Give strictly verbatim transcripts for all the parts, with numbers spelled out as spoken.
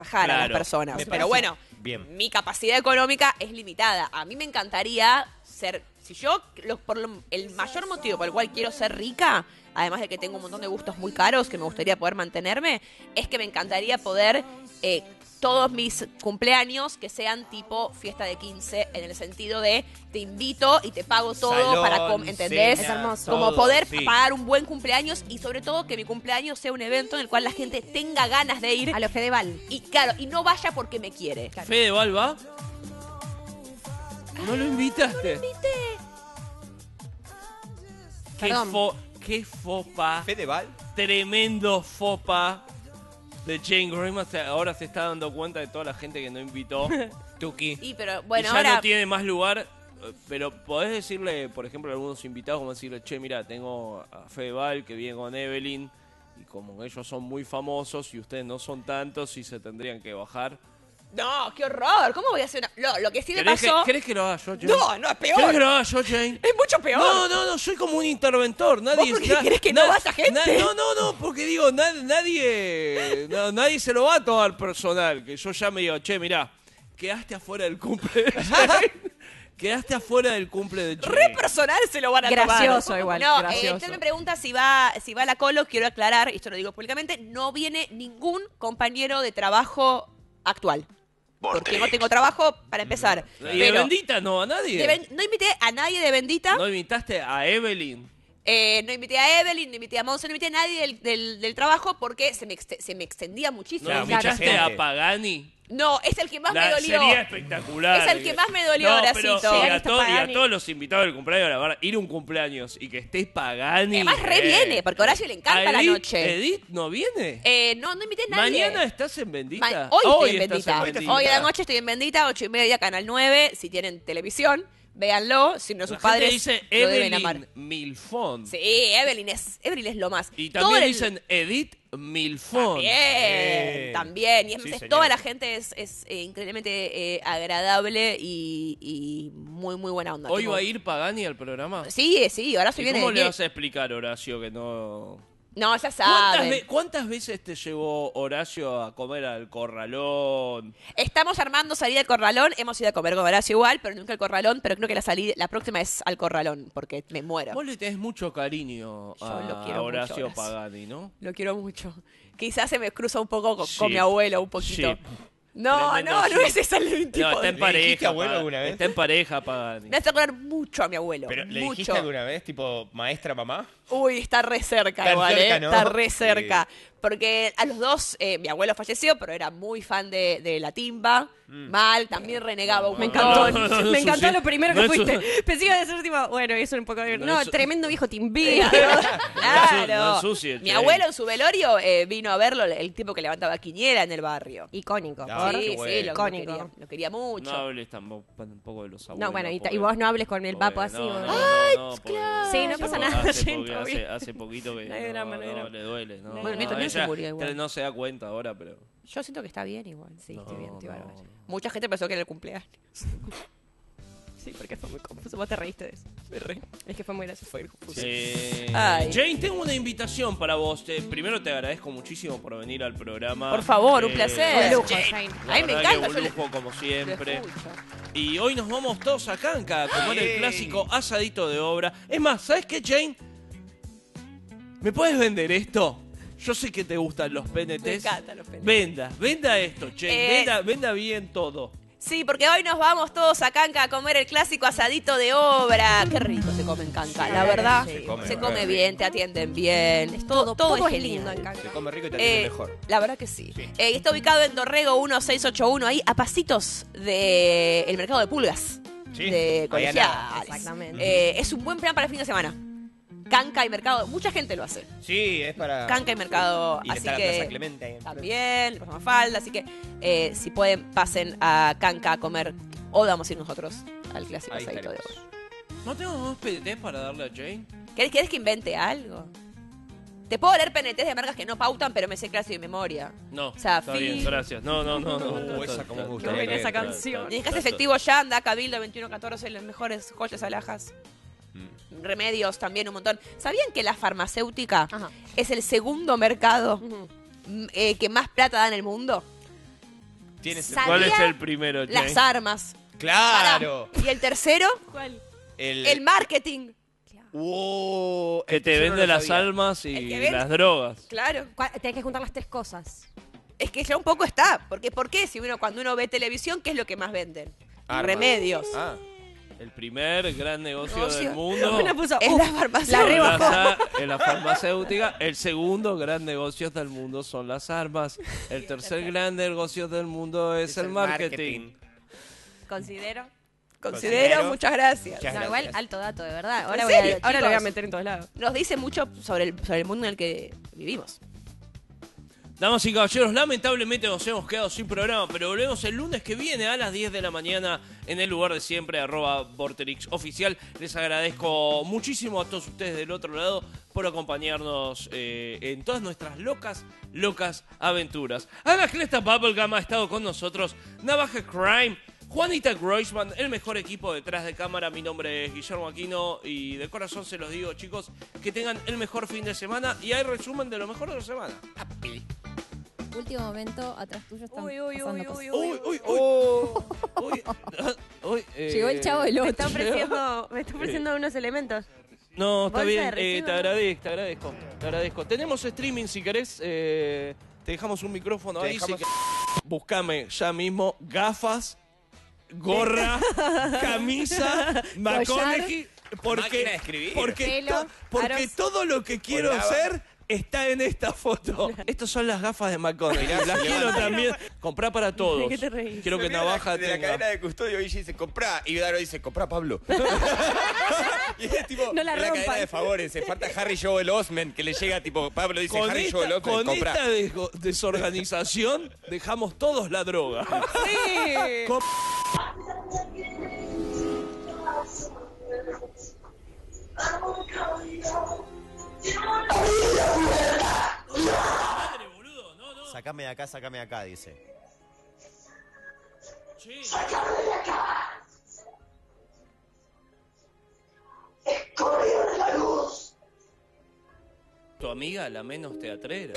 trabajar Claro, a las personas. me Pero parece bueno, bien. mi capacidad económica es limitada. A mí me encantaría ser, si yo, lo- por lo- el mayor motivo por el cual quiero ser rica, además de que tengo un montón de gustos muy caros que me gustaría poder mantenerme, es que me encantaría poder eh, todos mis cumpleaños que sean tipo fiesta de quince, en el sentido de te invito y te pago todo Salón, para, com- ¿entendés? cena, Es hermoso. Como todo, poder sí. pagar un buen cumpleaños y sobre todo que mi cumpleaños sea un evento en el cual la gente tenga ganas de ir A los Fedeval. y claro, y no vaya porque me quiere. Fedeval va. No lo invitaste. Qué, Perdón. fo, qué fopa. ¿Fedeval? Tremendo fopa de Jane Graham. Ahora se está dando cuenta de toda la gente que no invitó. Tuki. Y pero y bueno, ya ahora no tiene más lugar. eh, Pero podés decirle, por ejemplo, a algunos invitados, como decirle, che, mira, tengo a Fedeval que viene con Evelyn. Y como ellos son muy famosos y ustedes no son tantos y se tendrían que bajar. no, qué horror. ¿Cómo voy a hacer una lo, lo que sí me ¿Querés que, pasó? ¿Querés que lo haga yo, Jane? No, no es ¿Querés que peor. lo haga yo, Jane? Es mucho peor. No, no, no, soy como un interventor. Nadie, ¿Vos por qué querés que no vaya gente? na- no, no, no, porque digo, na- nadie, no, nadie se lo va a tomar personal. Que yo ya me digo, che, mirá, quedaste afuera del cumple de Jane. Quedaste afuera del cumple de Jane. Re personal se lo van a Gracioso tomar. igual, No, gracioso. eh, usted me pregunta si va, si va a la Colo, quiero aclarar, y esto lo digo públicamente, no viene ningún compañero de trabajo actual. Porque no tengo trabajo para empezar. ¿Y de Pero Bendita no a nadie? de Ben- no invité a nadie de Bendita. ¿No invitaste a Evelyn? Eh, no invité a Evelyn, no invité a Monse, no invité a nadie del, del- del trabajo porque se me, ex- se me extendía ¿No muchísimo. Claro, mucha invitaste gente. a Pagani? No, es el que más La- me dolió. Sería espectacular. Es el que más me dolió, no, Horacito. pero, y, a Listo, to- y a Pagani. todos los invitados del cumpleaños, la verdad, ir a un cumpleaños y que estés Pagani. Además, re eh. viene, porque a Horacio le encanta ¿A la Edith- noche. ¿Edith no viene? Eh, no, no invité a nadie. ¿Mañana estás en Bendita? Ma- hoy, estoy en estás Bendita. en Bendita. Hoy a la noche estoy en Bendita, ocho y media, Canal nueve. Si tienen televisión, véanlo. Si no, sus La gente padres dice lo deben amar. Evelyn Milfón. Sí, Evelyn es, Evelyn es lo más. Y Todo también el- dicen Edith Milfón. También, Eh, también. Y es, sí, es- señor. toda la gente es, es, eh, increíblemente eh, agradable y, y muy, muy buena onda. ¿Hoy Tipo, va a ir Pagani al programa? Sí, sí, ahora soy ¿Y viene. cómo le viene- vas a explicar, Horacio, que no...? No, ya ¿Cuántas, saben. ve- cuántas veces te llevó Horacio a comer al corralón? Estamos armando salida al corralón. Hemos ido a comer con Horacio igual, pero nunca al corralón. Pero creo que la salida, la próxima es al corralón, porque me muero. Vos le tenés mucho cariño Yo a lo quiero Horacio mucho, Horacio. Pagani, ¿no? Lo quiero mucho. Quizás se me cruza un poco con, con Sí. mi abuelo, un poquito. Sí. No, Tremendo no, no sí. es ese el tipo. No, está en ¿Le dijiste pareja. abuelo Pagani. alguna vez? Está en pareja Pagani. Me hace acordar mucho a mi abuelo. ¿Pero le mucho. dijiste alguna vez, tipo, maestra, mamá? Uy, está re cerca Está igual, cerca, ¿eh? ¿no? Está re Sí. cerca. Porque a los dos, eh, mi abuelo falleció, pero era muy fan de, de la timba. Mal, también renegaba un Me montón. encantó. No, no, no, me eso encantó sí. lo primero No, que eso- fuiste. Pensé que iba a decir tipo, bueno, eso un poco. No, No, eso- tremendo viejo timbí. Claro. No ensucie, Mi che. abuelo en su velorio eh, vino a verlo, el tipo que levantaba quiniela en el barrio. Icónico. Ah, por- sí, qué sí, bueno. lo, lo Icónico. quería, lo quería mucho. No hables tampoco, tampoco de los abuelos. No, bueno, y, ta- porque- y vos no hables con el porque- papo así. no, boludo. no, no, no, porque- Sí, no pasa nada, Hace, Jane, porque todo hace, bien. hace poquito que No hay drama, no hay drama. le duele. No, Bueno, el mío no, también se ella murió igual. No se da cuenta ahora, pero... Yo siento que está bien igual. Sí, estoy bien, estoy No, bárbaro. no. Mucha gente pensó que era el cumpleaños. Sí, porque fue muy confuso. Vos te reíste de eso. Me reí. Es que fue muy gracioso. Fue confuso. Eh, Ay. Jane, tengo una invitación para vos. Te- primero te agradezco muchísimo por venir al programa. Por favor, un Eh, placer. Un lujo, Jane. Jane. la A mí me verdad que encanta. un yo le- lujo como lo siempre. escucho. Y hoy nos vamos todos a Canca a comer el Yay. clásico asadito de obra. Es más, ¿sabes qué, Jane? ¿Me puedes vender esto? Yo sé que te gustan los P N Ts. Me encantan los P N Ts. Venda, venda esto, Jane. Eh, Venda, venda bien todo. Sí, porque hoy nos vamos todos a Canca a comer el clásico asadito de obra. Qué rico se come en Canca, la verdad. Se come Se re come rico. bien, te atienden bien. Es todo, todo, todo, es es lindo genial. en Canca. Se come rico y te atiende Eh, mejor. La verdad que sí. Sí. Eh, está ubicado en Dorrego mil seiscientos ochenta y uno, ahí a pasitos del el mercado de pulgas. Sí, De ahí al lado. colegiales. Exactamente. Eh, es un buen plan para el fin de semana. Canca y mercado, mucha gente lo hace. Sí, es para... Canca y mercado, Y así está la que Plaza Clemente ahí. también, le pasamos falda, así que eh, si pueden pasen a Canca a comer o vamos a ir nosotros al clásico Ahí asadito de estaremos. obra. ¿No tengo más P N Ts para darle a Jane? ¿Querés, querés que invente algo? Te puedo leer P N Ts de marcas que no pautan, pero me sé clásico de memoria. No, sea, está fin- bien, gracias. No, no, no. no, Uh, no, esa está- como me está- gustaría está- leer esa está- canción. está- Necesitas está- efectivo ya, anda Cabildo veintiuno catorce, las mejores joyas, alhajas. Mm. Remedios también un montón. ¿Sabían que la farmacéutica Ajá. es el segundo mercado Ujú. mm, eh, que más plata da en el mundo? Tienes el- Sabía ¿Cuál es el primero, Che? las armas. ¡Claro! Pará. Y el tercero, ¿Cuál? El, el marketing. Wow, Que te yo no vende lo las sabía. almas El y que vende- las drogas. Claro. ¿Cuál? Tenés que juntar las tres cosas. Es que ya un poco está. Porque, ¿por qué? Si uno, cuando uno ve televisión, ¿qué es lo que más venden? Armas. Remedios. Ah, El primer gran negocio, Negocio. del mundo. Una puso, Es uf, la farmacia. la son rebajó. las a- en la farmacéutica. El segundo gran negocio del mundo son las armas. El tercer gran negocio del mundo es, es el marketing. Considero. Considero, Considero- muchas gracias. Muchas No, igual gracias. alto dato, de verdad. Ahora, ¿En voy a, serio, ahora lo voy a chicos? meter en todos lados. Nos dice mucho sobre el, sobre el mundo en el que vivimos. Damas y caballeros, lamentablemente nos hemos quedado sin programa, pero volvemos el lunes que viene a las diez de la mañana en el lugar de siempre, arroba Vorterix Oficial. Les agradezco muchísimo a todos ustedes del otro lado por acompañarnos eh, en todas nuestras locas, locas aventuras. Anacleta Bubblegum ha estado con nosotros, Navaja Crime, Juanita Groisman, el mejor equipo detrás de cámara. Mi nombre es Guillermo Aquino y de corazón se los digo, chicos, que tengan el mejor fin de semana y hay resumen de lo mejor de la semana. Último momento, atrás tuyo están Uy, uy, pasando uy, cosas. uy, Uy, uy, uy. Oh. Uy, uy, eh, Llegó el chavo del Me otro. está ofreciendo, me está ofreciendo unos elementos. No, está Bolsa bien, de eh, residuos, te ¿no? agradezco, te agradezco, te agradezco. Tenemos streaming si querés, eh, te dejamos un micrófono Te ahí. dejamos- Si querés. Buscame ya mismo gafas, gorra, camisa, McConaughey, Máquina de porque, escribir. porque, Pelo, to- porque aros. todo lo que quiero Volaba. hacer está en esta foto. Estas son las gafas de McConaughey, Mirá, las se quiero levanta. también. Comprá para todos. ¿De qué te reís? Quiero que Me mira Navaja la, de la tenga. cadena de custodio y dice, comprá. Y Daro dice, comprá, Pablo. Y es tipo, No la en la cadena rompan. de favores. Se falta Harry Joel Osment, que le llega tipo, Pablo dice, Con Harry esta, Joel Osment, con comprá. esta desgo- desorganización dejamos todos la droga. Sí. Com- Sacame de acá, sacame de acá, dice. Tu amiga, la menos teatrera.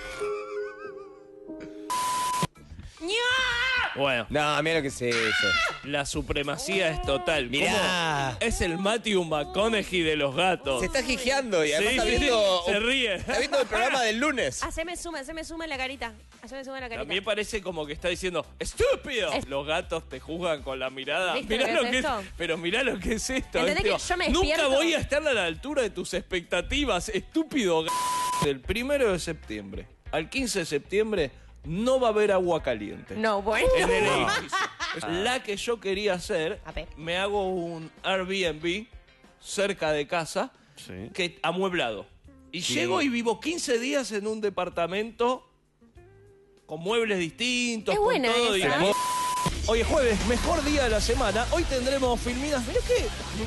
Bueno, No, mira lo que es eso. la supremacía es total. Mirá. ¿Cómo? Es el Matthew McConaughey de los gatos. Se está gijeando y además Sí, está sí, viendo, se ríe. está viendo el programa del lunes. Haceme zoom, haceme zoom en la carita. Haceme zoom en la carita. También parece como que está diciendo ¡estúpido! Es- Los gatos te juzgan con la mirada. ¿Viste Mirá lo lo que que es es, esto? pero mirá lo que es esto. ¿Entendés es que tipo, yo me Nunca despierto? voy a estar a la altura de tus expectativas, estúpido. g-". Del primero de septiembre al quince de septiembre no va a haber agua caliente. No, bueno. En el edificio. La que yo quería hacer, A ver. me hago un Airbnb cerca de casa, que amueblado. Y llego y vivo quince días en un departamento con muebles distintos, Es con buena todo. esa. y- Hoy es jueves, mejor día de la semana. Hoy tendremos filminas. Mirá qué.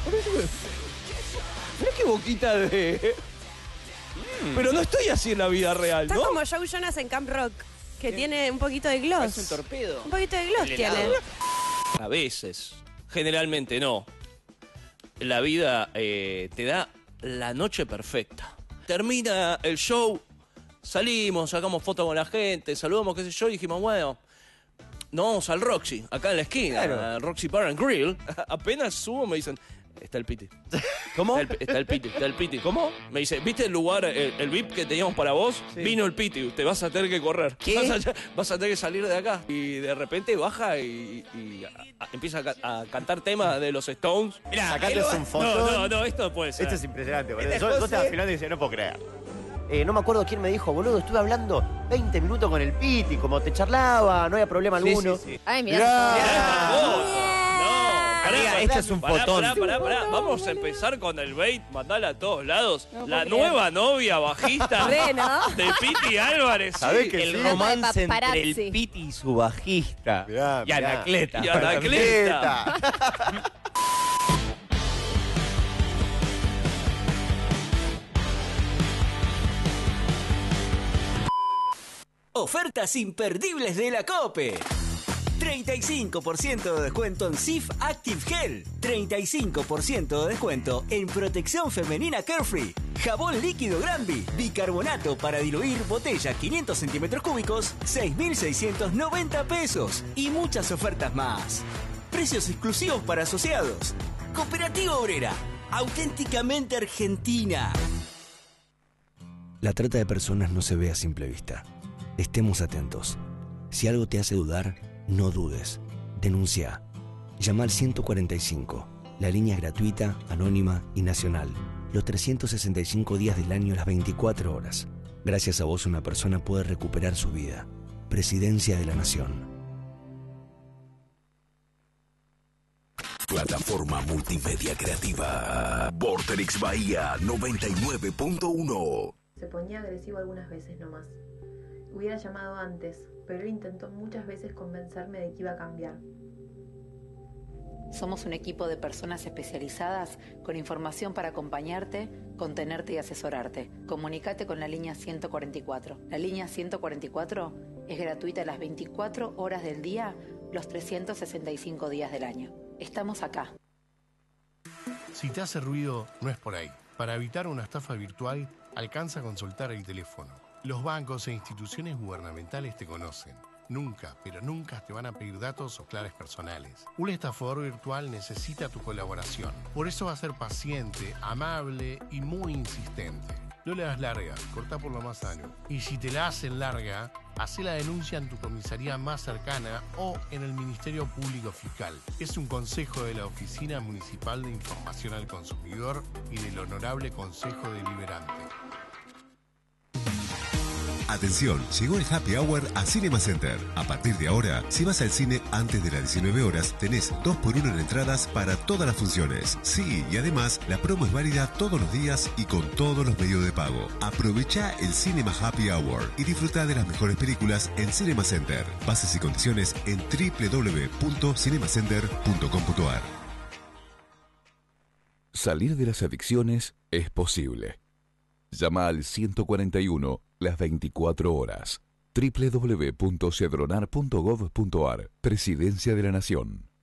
Mirá qué boquita de. Pero no estoy así en la vida real, Está ¿no? como Joe Jonas en Camp Rock, que tiene un poquito de gloss. Es un torpedo. Un poquito de gloss El tiene. helado. A veces, generalmente no. La vida eh, te da la noche perfecta. Termina el show, salimos, sacamos fotos con la gente, saludamos, qué sé yo, y dijimos, bueno, nos vamos al Roxy, acá en la esquina, Claro. al Roxy Bar and Grill. Apenas subo me dicen, está el Piti. ¿Cómo? Está el, está el Piti, está el Piti. ¿Cómo? Me dice, ¿viste el lugar, el, el V I P que teníamos para vos? Vino el Piti, te vas a tener que correr. ¿Qué? Vas a, vas a tener que salir de acá. Y de repente baja y, y a- a- empieza a, ca- a cantar temas de los Stones. Mirá, Sacate él va- un No, fotón. no, no, esto no puede ser. Esto es impresionante, boludo. Este Yo, yo José- estaba filmando y decía, no puedo creer. Eh, no me acuerdo quién me dijo, boludo, estuve hablando veinte minutos con el Piti, como te charlaba, no había problema Sí, alguno. sí, sí. Ay, mirá. Mirá. No, pará, Amiga, pará, este es un pará, fotón. Pará, pará, pará. Vamos a empezar con el bait, mandala a todos lados. No la puedo nueva novia bajista Re, ¿no? de Piti Álvarez. ¿Sabés sí. que El sí? romance entre entre el el Piti y su bajista. Mirá, y mirá. Anacleta. Y Anacleta. Ofertas imperdibles de la COPE. treinta y cinco por ciento de descuento en Sif Active Gel. treinta y cinco por ciento de descuento en protección femenina Carefree. Jabón líquido Granby. Bicarbonato para diluir, botella quinientos centímetros cúbicos, seis mil seiscientos noventa pesos. Y muchas ofertas más. Precios exclusivos para asociados. Cooperativa Obrera. Auténticamente argentina. La trata de personas no se ve a simple vista. Estemos atentos. Si algo te hace dudar, no dudes. Denuncia. Llama al ciento cuarenta y cinco. La línea es gratuita, anónima y nacional. Los trescientos sesenta y cinco días del año, las veinticuatro horas. Gracias a vos una persona puede recuperar su vida. Presidencia de la Nación. Plataforma multimedia creativa. Vorterix Bahía noventa y nueve punto uno. Se ponía agresivo algunas veces nomás. Hubiera llamado antes, pero él intentó muchas veces convencerme de que iba a cambiar. Somos un equipo de personas especializadas con información para acompañarte, contenerte y asesorarte. Comunícate con la línea ciento cuarenta y cuatro. La línea ciento cuarenta y cuatro es gratuita las veinticuatro horas del día, los trescientos sesenta y cinco días del año. Estamos acá. Si te hace ruido, no es por ahí. Para evitar una estafa virtual, alcanza a consultar el teléfono. Los bancos e instituciones gubernamentales te conocen. Nunca, pero nunca te van a pedir datos o claves personales. Un estafador virtual necesita tu colaboración. Por eso va a ser paciente, amable y muy insistente. No le das larga, cortá por lo más sano. Y si te la hacen larga, hacé la denuncia en tu comisaría más cercana o en el Ministerio Público Fiscal. Es un consejo de la Oficina Municipal de Información al Consumidor y del Honorable Consejo Deliberante. Atención, llegó el Happy Hour a Cinema Center. A partir de ahora, si vas al cine antes de las diecinueve horas, tenés dos por uno en entradas para todas las funciones. Sí, y además, la promo es válida todos los días y con todos los medios de pago. Aprovecha el Cinema Happy Hour y disfruta de las mejores películas en Cinema Center. Bases y condiciones en doble u doble u doble u punto cinemacenter punto com punto a r. Salir de las adicciones es posible. Llama al ciento cuarenta y uno las veinticuatro horas. doble u doble u doble u punto cedronar punto gov punto a r. Presidencia de la Nación.